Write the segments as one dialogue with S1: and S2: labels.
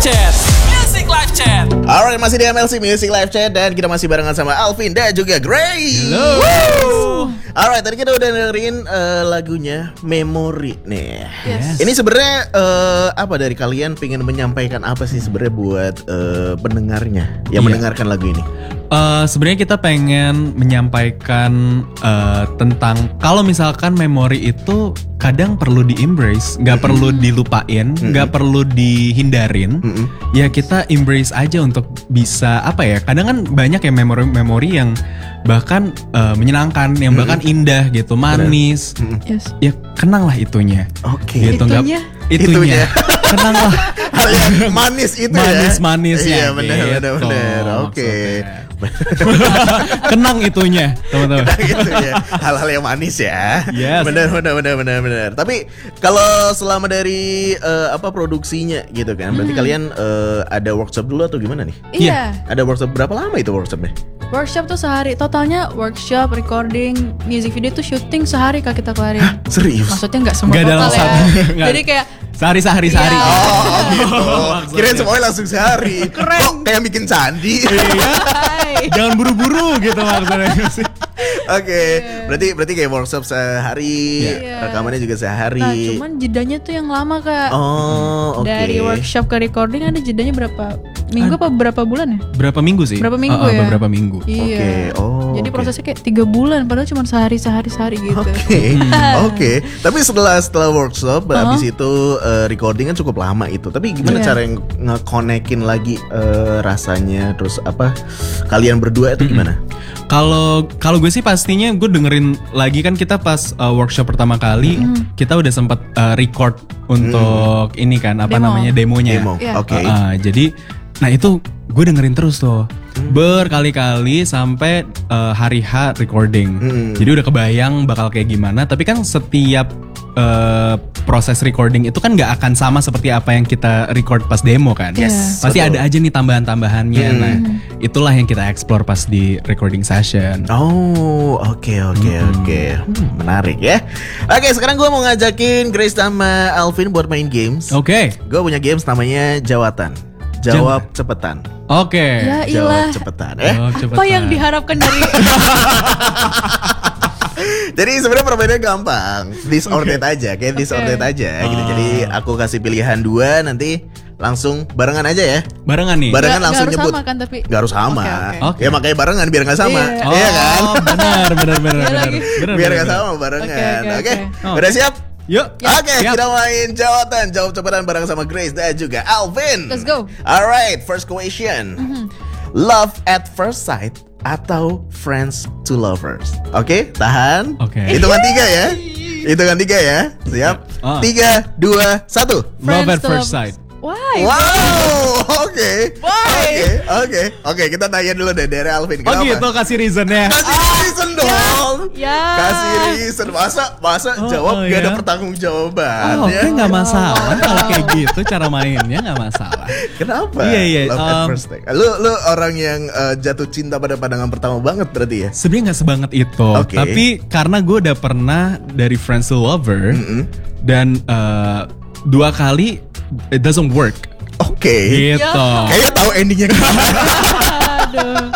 S1: Chat. Music Live Chat.
S2: Alright, masih di MLC Music Live Chat dan kita masih barengan sama Alvin dan juga Grace.
S1: Halo.
S2: Alright, tadi kita udah dengerin lagunya Memory nih.
S3: Yes.
S2: Ini sebenarnya apa dari kalian pengen menyampaikan apa sih sebenarnya buat pendengarnya yang mendengarkan lagu ini?
S1: Sebenarnya kita pengen menyampaikan tentang kalau misalkan memori itu kadang perlu di-embrace, nggak perlu dilupain, nggak perlu dihindarin. Ya kita embrace aja untuk bisa apa ya? Kadang kan banyak ya memori-memori yang bahkan menyenangkan, yang bahkan indah gitu, manis.
S3: Yes.
S1: Ya kenanglah itunya.
S2: Oke.
S1: Gitu, nggak-
S2: Itunya.
S1: Kenanglah.
S2: Hal yang manis itu
S1: Manis-manisnya.
S2: Iya, benar. Oke.
S1: Kenang itunya, teman-teman.
S2: Gitu ya. Hal-hal yang manis ya.
S1: Yes.
S2: Benar. Tapi kalau selama dari produksinya gitu kan, berarti kalian ada workshop dulu atau gimana nih?
S3: Iya.
S2: Ada workshop berapa lama itu workshopnya?
S3: Workshop tuh sehari. Totalnya workshop, recording, music video tuh syuting sehari Kak kita kelarin.
S2: Serius?
S3: Maksudnya nggak semua
S1: Nggak dalam
S3: total ya.
S1: satu. Nggak.
S3: Jadi kayak
S1: Sehari.
S3: Iya.
S2: Oh gitu.
S1: Maksudnya.
S2: Kirain semuanya langsung sehari. Kok kayak bikin candi?
S3: hai.
S1: Jangan buru-buru gitu maksudnya.
S2: Oke. Berarti kayak workshop sehari,
S3: Iya.
S2: rekamannya juga sehari.
S3: Nah, cuman jedanya tuh yang lama Kak.
S2: Oh, oke.
S3: Dari workshop ke recording ada jedanya berapa minggu apa berapa bulan ya?
S1: Berapa minggu sih?
S3: Berapa minggu ya?
S1: Beberapa minggu.
S3: Iya.
S2: Oke, oh,
S3: Jadi
S2: oke.
S3: prosesnya kayak 3 bulan padahal cuma sehari gitu.
S2: Oke. Tapi setelah workshop, habis itu recording kan cukup lama itu. Tapi gimana
S3: Iya.
S2: cara yang nge-connectin lagi rasanya, terus apa kalian berdua itu gimana?
S1: Kalau gue sih pastinya gue dengerin lagi kan kita pas workshop pertama kali kita udah sempat record untuk ini kan apa
S3: Demo.
S1: namanya demonya.
S2: Demo.
S3: Iya.
S2: Oke.
S1: Jadi nah itu gue dengerin terus tuh berkali-kali sampai hari H recording. Jadi udah kebayang bakal kayak gimana. Tapi kan setiap proses recording itu kan nggak akan sama seperti apa yang kita record pas demo kan.
S2: Yes,
S1: Pasti
S2: betul.
S1: ada aja nih tambahan-tambahannya. Nah itulah yang kita explore pas di recording session.
S2: Oh, oke. Menarik ya. Oke, sekarang gue mau ngajakin Grace sama Alvin buat main games.
S1: Oke.
S2: Gue punya games namanya Jawatan. Jawab cepetan.
S1: Oke.
S3: Ya
S2: Jawab
S3: ilah.
S2: cepetan.
S1: Jawab
S3: Apa
S1: cepetan.
S3: yang diharapkan dari
S2: Jadi sebenarnya permainannya gampang. This or that aja, kayak this or that aja gitu. Jadi aku kasih pilihan 2, nanti langsung barengan aja ya.
S1: Barengan nih.
S2: Barengan
S3: Nggak
S2: langsung
S3: harus
S2: nyebut.
S3: sama kan tapi
S2: Gak harus sama.
S1: Oke.
S2: Ya makanya barengan biar gak sama.
S3: Iya.
S2: Iya kan?
S1: Benar.
S3: Iya lagi.
S2: Biar gak sama barengan.
S3: Oke.
S2: Oke. Udah siap?
S1: Yuk.
S2: Oke,
S1: Siap.
S2: kita main jawab cepetan bareng sama Grace dan juga Alvin.
S3: Let's go.
S2: Alright, first question. Love at first sight atau friends to lovers? Oke, tahan.
S1: Oke.
S2: Hitungan 3 ya. Hitungan 3 ya. Siap.
S1: Ah.
S2: 3, 2, 1.
S1: Love at
S3: to
S1: first
S3: lovers.
S1: sight.
S3: Why?
S2: Wow, oke.
S3: Why?
S2: Oke, kita tanya dulu deh dari Alvin.
S1: Oh
S2: Kenapa?
S1: gitu kasih reasonnya.
S2: Kasih reason dong.
S3: Ya.
S2: Kasih reason. Masa jawab gak ada pertanggungjawaban
S1: Oh,
S2: ya?
S1: oke, nggak masalah kalau kayak gitu cara mainnya nggak masalah.
S2: Kenapa?
S1: Iya,
S2: Love at first sight. Lu orang yang jatuh cinta pada pandangan pertama banget berarti ya?
S1: Sebenarnya nggak sebanget itu,
S2: Oke.
S1: tapi karena gue udah pernah dari friends to lover dan 2 kali it doesn't work.
S2: Oke.
S1: Gitu.
S2: Kayaknya tahu endingnya.
S3: Aduh.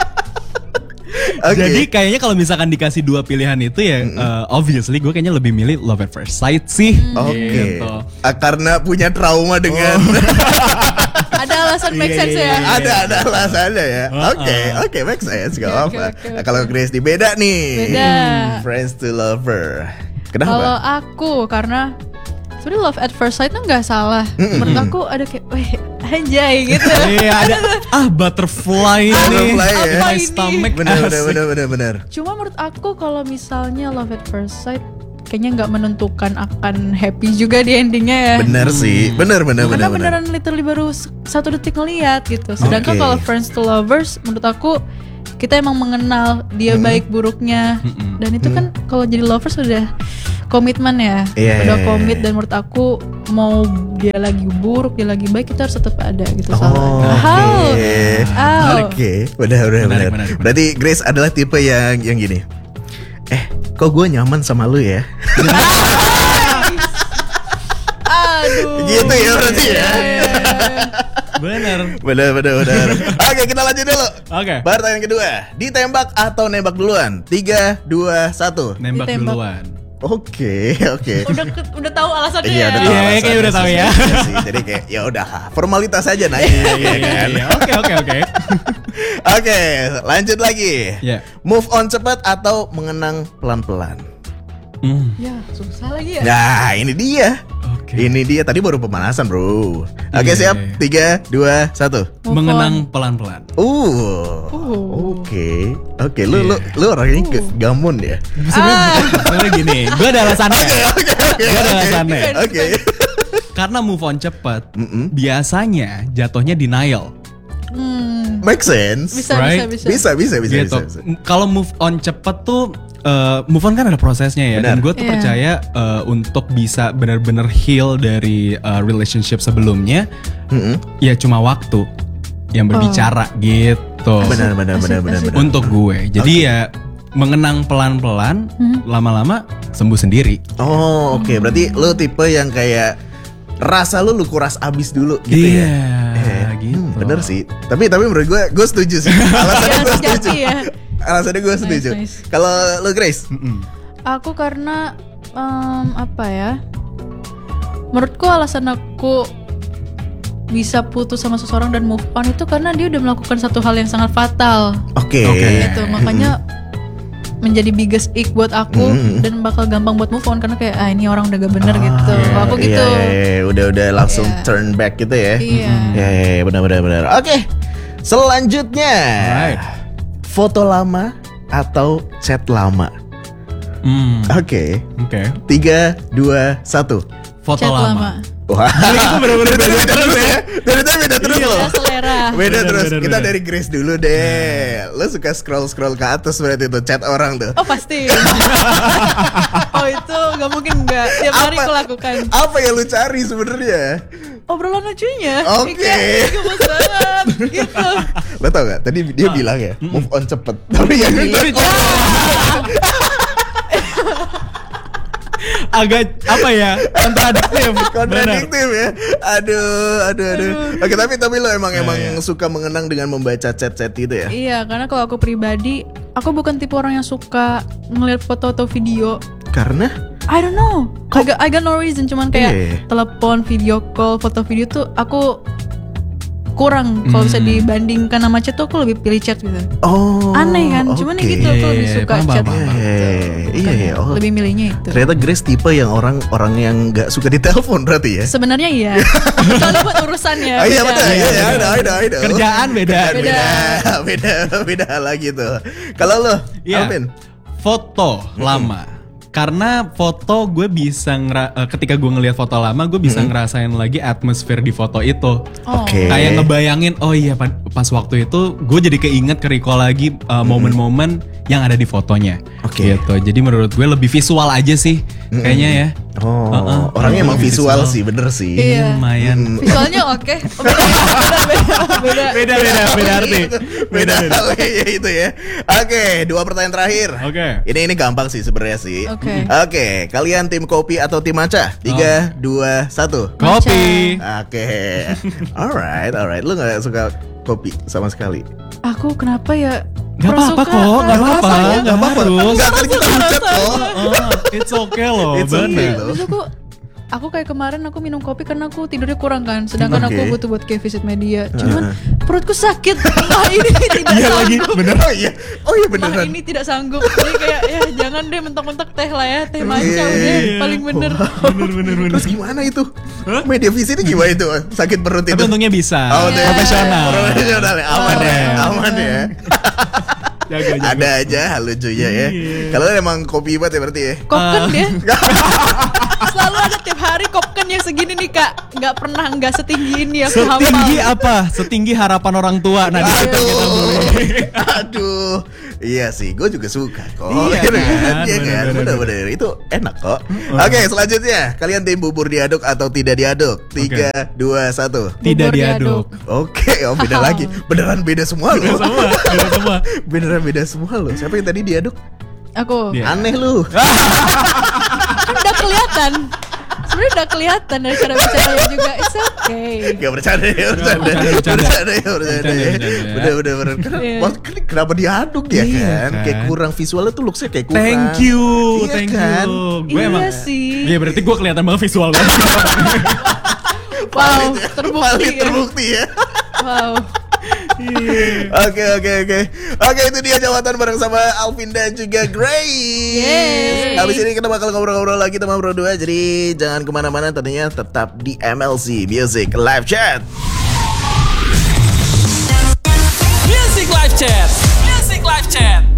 S2: Oke.
S1: Jadi kayaknya kalau misalkan dikasih 2 pilihan itu ya obviously gue kayaknya lebih milih love at first sight sih.
S2: Oke.
S1: Gitu.
S2: Karena punya trauma dengan
S3: Ada alasan make
S1: Iya,
S3: sense
S1: iya,
S3: ya.
S1: iya.
S2: ada alasannya ya. Oke, make sense, gak
S3: Oke,
S2: apa-apa.
S3: oke,
S2: Nah,
S3: oke.
S2: kalau Grace di beda nih.
S3: Beda.
S2: Friends to lover.
S3: Kalau
S2: Kenapa?
S3: aku karena sebenarnya love at first sight tuh nggak salah. Menurut aku ada kayak, weh, anjay gitu.
S1: Iya ada butterfly nih.
S2: Butterfly ya.
S1: Apa
S3: ini?
S1: stomach
S2: Bener.
S3: Cuma menurut aku kalau misalnya love at first sight kayaknya nggak menentukan akan happy juga di endingnya ya.
S2: Bener sih. Bener.
S3: Karena beneran literally baru 1 detik ngeliat gitu. Sedangkan
S2: Oke.
S3: kalau friends to lovers menurut aku kita emang mengenal dia baik buruknya. Dan itu kan kalau jadi lovers udah komitmen ya.
S2: Iya,
S3: Udah
S2: iya,
S3: komit
S2: iya.
S3: dan menurut aku mau dia lagi buruk, dia lagi baik kita harus tetap ada gitu
S2: Oh,
S3: soalnya.
S2: Oke. Benar.
S1: Menarik.
S2: Berarti Grace adalah tipe yang gini. Kok gue nyaman sama lu ya?
S3: Aduh.
S2: Gitu ya berarti ya.
S1: Bener.
S2: Benar. Oke, kita lanjut dulu.
S1: Oke.
S2: Pertanyaan kedua, ditembak atau nembak duluan? 3, 2, 1.
S1: Nembak
S3: Ditembak.
S1: duluan.
S2: Oke.
S3: Udah tahu alasannya
S2: Iya,
S3: ya.
S2: udah tahu
S1: Iya,
S2: alasannya
S1: kayak udah tahu
S2: sih,
S1: ya.
S2: iya sih. Jadi kayak ya udah formalitas aja nanya ya kan.
S1: Iya. Oke.
S2: Oke, lanjut lagi.
S1: Iya.
S2: Move on cepat atau mengenang pelan-pelan?
S3: Ya, susah lagi ya.
S2: Nah, ini dia.
S1: Oke.
S2: Ini dia tadi baru pemanasan, Bro. Oke,
S1: Iya.
S2: siap. 3, 2, 1.
S3: Move
S1: Mengenang pelan-pelan.
S2: Oke. Lu orangnya gamon ya.
S1: Sebenarnya gini, gue ada alasannya. Gue ada alasannya.
S2: Oke.
S1: Karena move on cepat, biasanya jatuhnya denial.
S2: Make sense.
S3: Bisa.
S2: Bisa.
S1: Gitu. Kalau move on cepet tuh move on kan ada prosesnya ya.
S2: Benar.
S1: Dan gue tuh
S3: Iya.
S1: percaya untuk bisa benar-benar heal dari relationship sebelumnya, ya cuma waktu yang berbicara gitu.
S2: Benar.
S1: Untuk gue. Jadi ya mengenang pelan-pelan, lama-lama sembuh sendiri.
S2: Oh, oke. Berarti lu tipe yang kayak rasa lu kuras abis dulu gitu ya.
S1: Gitu.
S2: Bener sih. Tapi menurut gue setuju sih. Alasannya gue
S3: Sejati
S2: setuju.
S3: ya.
S2: Alasannya gue setuju.
S3: Nice.
S2: Kalau lu Grace?
S3: Aku karena apa ya? Menurutku alasan aku bisa putus sama seseorang dan move on itu karena dia udah melakukan satu hal yang sangat fatal.
S2: Oke.
S3: Gitu. Makanya menjadi biggest ick buat aku dan bakal gampang buat move on karena kayak ini orang udah gak bener gitu. Kalau aku gitu.
S2: Iya, udah langsung
S3: Iya.
S2: turn back gitu ya.
S3: Iya.
S2: Iya, benar. Oke. Selanjutnya.
S1: Alright.
S2: Foto lama atau chat lama? Oke.
S1: Oke.
S2: 3, 2, 1.
S1: Foto
S3: Chat
S1: lama.
S2: Wah, itu bener-bener beda terus ya. Beda terus
S3: Iya,
S2: loh.
S3: selera.
S2: Beda terus.
S1: Bener.
S2: Kita dari Grace dulu deh. Lo suka scroll ke atas berarti tuh chat orang tuh.
S3: Oh pasti. Oh itu gak mungkin gak. Tiap hari aku lakukan.
S2: Apa yang lu cari sebenarnya?
S3: Obrolan lucunya.
S2: Oke.
S3: Kayak gemes banget. Gitu.
S2: Lo tau gak? Tadi dia bilang ya move on cepet. Tapi yang bilang
S1: Agak apa ya?
S2: kontradiktif ya. Aduh. Oke, tapi lo emang suka mengenang dengan membaca chat-chat itu ya?
S3: Iya karena kalau aku pribadi, aku bukan tipe orang yang suka ngeliat foto atau video.
S2: Karena
S3: I don't know. I got no reason. Cuman kayak
S2: Iya.
S3: telepon, video call, foto video tuh aku kurang. Kalau bisa dibandingkan sama chat tuh aku lebih pilih chat gitu.
S2: oh,
S3: Aneh kan? Cuman ya
S2: oke.
S3: gitu aku lebih suka
S1: paham,
S3: chat.
S1: paham.
S2: Iya. Oh,
S3: Lebih milihnya itu.
S2: ternyata Grace tipe yang orang yang nggak suka ditelepon berarti ya?
S3: Sebenarnya iya. Kalau buat urusan ya.
S2: Oh iya
S3: beda.
S2: betul, iya ada.
S1: Kerjaan beda.
S2: Beda lagi tuh. Kalau lo,
S1: Iya.
S2: Alvin?
S1: Foto lama. Karena foto gue bisa ketika gue ngelihat foto lama gue bisa ngerasain lagi atmosfer di foto itu.
S3: Oh.
S2: Oke.
S1: Kayak ngebayangin oh iya pas waktu itu gue jadi keinget recall lagi momen-momen yang ada di fotonya.
S2: Oke.
S1: Gitu. Jadi menurut gue lebih visual aja sih kayaknya ya.
S2: Oh, orangnya emang
S1: Lebih
S2: visual sih, bener sih.
S3: Iya.
S1: Lumayan.
S3: Visualnya oke. Beda.
S1: Beda arti.
S2: Beda ya itu ya. Oke, 2 pertanyaan terakhir.
S1: Oke.
S2: Ini gampang sih sebenarnya sih.
S3: Oke.
S2: Oke, kalian tim kopi atau tim matcha? 3, 2, 1.
S1: Kopi.
S2: Oke. Alright. Lu nggak suka kopi sama sekali?
S3: Aku kenapa ya?
S1: Gak apa-apa kok, gak apa-apa, gak harus.
S2: Nggak akan kita hujat kok.
S1: It's okay loh,
S2: It's okay
S1: bener.
S2: loh.
S3: Terus aku kayak kemarin aku minum kopi karena aku tidurnya kurang kan. Sedangkan
S2: Oke.
S3: aku butuh buat kayak visit media. Cuman perutku sakit. Ini tidak
S1: Iya lagi,
S3: sanggup.
S2: Bener. Oh iya beneran.
S3: Ini tidak sanggup. Jadi kayak ya jangan deh mentok-mentok teh lah ya. Teh matcha
S2: Iya.
S3: udah paling bener.
S1: Bener.
S2: Terus gimana itu? Media visitnya gimana itu? Sakit perut itu?
S1: Tapi untungnya bisa,
S2: Oh, tuh ya.
S1: profesional.
S2: Profesional ya. Aman ya.
S1: Keren.
S2: Aman ya.
S1: Jaga.
S2: Ada aja hal lucunya ya. Kalau emang kopi banget ya berarti ya.
S3: Kopken dia. Selalu ada tiap hari kopken yang segini nih kak. Nggak pernah nggak setinggi ini aku
S1: Setinggi
S3: hafal.
S1: apa? Setinggi harapan orang tua. Nah, di situ kita mulai.
S2: Aduh. Iya sih, gue juga suka kok.
S1: Iya
S2: Gitu
S1: kan?
S2: Iya kan? Bener-bener itu enak kok. Oke, selanjutnya kalian tim bubur diaduk atau tidak diaduk? 3, 2, 1.
S1: Tidak
S3: Bubur
S1: diaduk.
S2: Oke, beda lagi. Beneran beda semua loh.
S1: Beda semua.
S2: Beneran beda semua loh. Siapa yang tadi diaduk?
S3: Aku
S1: Dia.
S2: Aneh lu.
S3: kan udah kelihatan. sebenarnya udah kelihatan dari cara bicaranya juga. It's okay.
S2: Gak bercanda ya, bercanda. Bener.
S3: Iya.
S2: Kenapa diaduk ya
S1: Iya,
S2: kan?
S1: kan?
S2: Kayak kurang visualnya tuh looksnya kayak kurang.
S1: Thank you,
S2: Iya
S1: thank
S2: kan?
S1: you. Gue
S3: Iya
S1: emang
S3: sih.
S1: Iya berarti gue kelihatan banget visual banget.
S3: Wow, terbukti ya.
S2: Terbukti ya.
S3: Wow.
S2: Oke, itu dia jawaban bareng sama Alvin dan juga Grace.
S3: Yeay.
S2: Habis ini kita bakal ngobrol-ngobrol lagi teman berdua. Jadi jangan kemana-mana, tentunya tetap di MLC Music Live Chat.
S4: Music Live Chat. Music Live Chat.